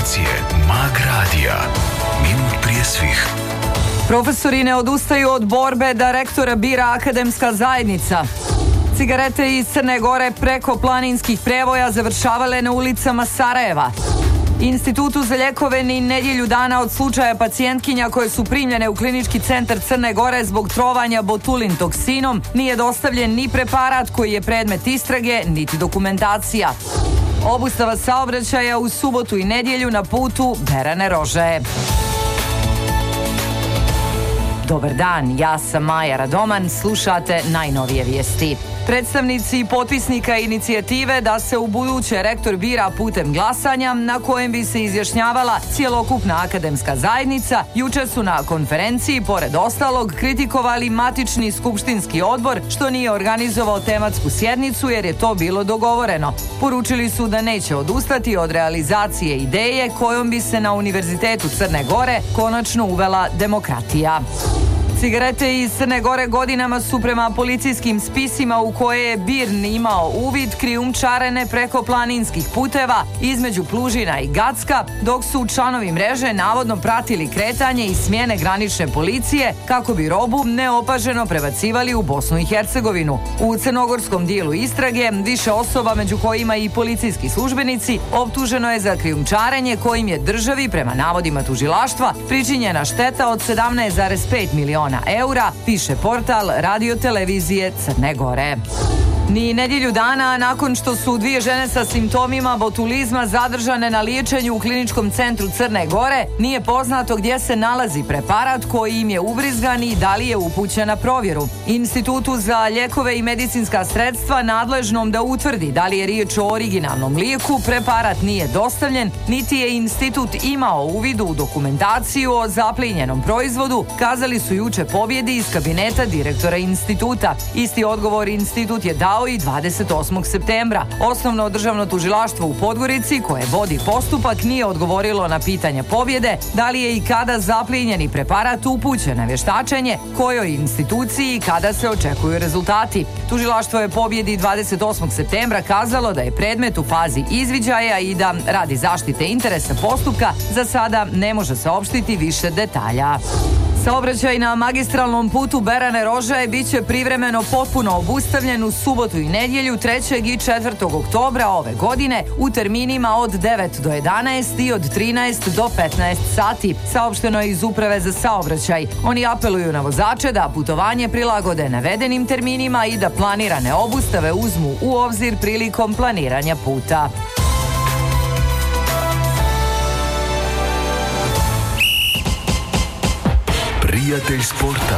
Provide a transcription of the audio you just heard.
emisije Mag Radija. Minut prije svih. Profesori ne odustaju od borbe da rektora bira akademska zajednica. Cigarete iz Crne Gore preko planinskih prevoja završavale na ulicama Sarajeva. Institutu za lijekove ni nedjelju dana od slučaja pacijentkinja koje su primljene u klinički centar Crne Gore zbog trovanja botulin toksinom nije dostavljen ni preparat koji je predmet istrage, niti dokumentacija. Obustava saobraćaja u subotu i nedjelju na putu Berane Rože. Dobar dan, ja sam Maja Radoman, slušate najnovije vijesti. Predstavnici potpisnika inicijative da se ubuduće rektor bira putem glasanja na kojem bi se izjašnjavala cjelokupna akademska zajednica, jučer su na konferenciji, pored ostalog, kritikovali matični skupštinski odbor što nije organizovao tematsku sjednicu jer je to bilo dogovoreno. Poručili su da neće odustati od realizacije ideje kojom bi se na Univerzitetu Crne Gore konačno uvela demokratija. Cigarete iz Crne Gore godinama su prema policijskim spisima u koje je BIRN imao uvid krijumčarene preko planinskih puteva između Plužina i Gacka, dok su članovi mreže navodno pratili kretanje i smjene granične policije kako bi robu neopaženo prebacivali u Bosnu i Hercegovinu. U crnogorskom dijelu istrage više osoba, među kojima i policijski službenici, optuženo je za krijumčarenje kojim je državi, prema navodima tužilaštva, pričinjena šteta od 17,5 miliona eura, piše portal radiotelevizije Crne Gore. Ni nedjelju dana nakon što su dvije žene sa simptomima botulizma zadržane na liječenju u kliničkom centru Crne Gore, nije poznato gdje se nalazi preparat koji im je ubrizgan i da li je upućen na provjeru. Institutu za lijekove i medicinska sredstva nadležnom da utvrdi da li je riječ o originalnom lijeku preparat nije dostavljen, niti je institut imao uvid u dokumentaciju o zaplijenjenom proizvodu, kazali su jučer Pobjedi iz kabineta direktora instituta. Isti odgovor institut je dao i 28. septembra. Osnovno državno tužilaštvo u Podgorici, koje vodi postupak, nije odgovorilo na pitanje Pobjede da li je i kada zaplijenjeni preparat upućen na vještačenje, kojoj instituciji i kada se očekuju rezultati. Tužilaštvo je Pobjedi 28. septembra kazalo da je predmet u fazi izviđaja i da radi zaštite interesa postupka za sada ne može saopštiti više detalja. Saobraćaj na magistralnom putu Berane Rože bit će privremeno potpuno obustavljen u subotu i nedjelju 3. i 4. oktobra ove godine u terminima od 9 do 11 i od 13 do 15 sati, saopšteno je iz Uprave za saobraćaj. Oni apeluju na vozače da putovanje prilagode navedenim terminima i da planirane obustave uzmu u obzir prilikom planiranja puta. Prijatelj sporta.